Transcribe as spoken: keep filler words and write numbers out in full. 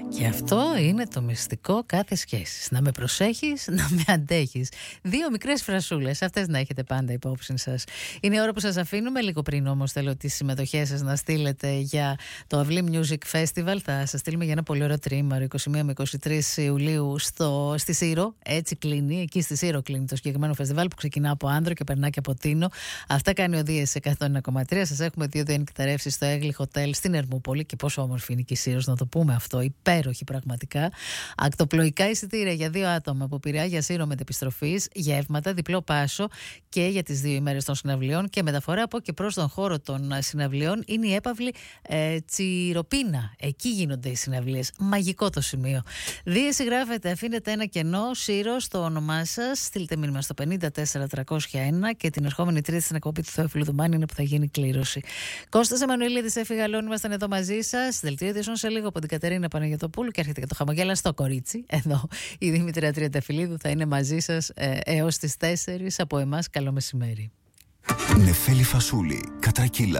Και αυτό είναι το μυστικό κάθε σχέσης. Να με προσέχεις, να με αντέχεις. Δύο μικρές φρασούλες, αυτές να έχετε πάντα υπόψη σας. Είναι η ώρα που σας αφήνουμε. Λίγο πριν όμως θέλω τις συμμετοχές σας να στείλετε για το Αυλή Music Festival. Θα σας στείλουμε για ένα πολύ ωραίο τριήμερο είκοσι μία με είκοσι τρεις Ιουλίου στο, στη Σύρο. Έτσι κλείνει, εκεί στη Σύρο κλείνει το συγκεκριμένο φεστιβάλ που ξεκινά από Άνδρο και περνά και από Τίνο. Αυτά κάνει ο Δίες εκατόν ένα κόμμα τρία. Σας έχουμε δύο διανυκτερεύσεις στο Έγλι Hotel στην Ερμούπολη. Και πόσο όμορφη είναι και η Σύρος, να το πούμε αυτό. Υπέροχη πραγματικά. Ακτοπλοϊκά εισιτήρια για δύο άτομα από Πειραιά για Σύρο μετεπιστροφής, γεύματα, διπλό πάσο και για τις δύο ημέρες των συναυλιών και μεταφορά από και προς τον χώρο των συναυλιών είναι η έπαυλη ε, Τσιροπίνα. Εκεί γίνονται οι συναυλίες. Μαγικό το σημείο. Δύο συγγράφετε, αφήνετε ένα κενό, Σύρο στο όνομά σας. Στείλτε μήνυμα στο πενήντα τέσσερα τριακόσια ένα και την ερχόμενη Τρίτη στην εκπομπή του Θεόφιλου Δουμάνη είναι που θα γίνει κλήρωση. Κώστας Εμμανουηλίδης, Εφη Γαλλών, ήμασταν εδώ μαζί σας. Δελτίο ειδήσεων σε λίγο από την Κατερίνα Παναγιωτοπούλου και έρχεται και το χαμογέλαστο κορίτσι. Εδώ η Δήμητρια Τριανταφυλλίδου θα είναι μαζί σας ε, έως τις τέσσερις. Από εμάς καλό μεσημέρι. Νεφέλη Φασούλη, Κατρακύλα.